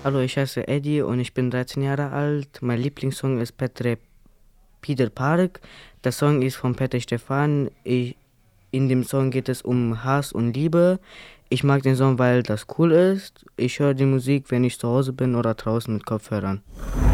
Hallo, ich heiße Eddie und ich bin 13 Jahre alt. Mein Lieblingssong ist Peter Park. Der Song ist von Peter Stefan. In dem Song geht es um Hass und Liebe. Ich mag den Song, weil das cool ist. Ich höre die Musik, wenn ich zu Hause bin oder draußen mit Kopfhörern.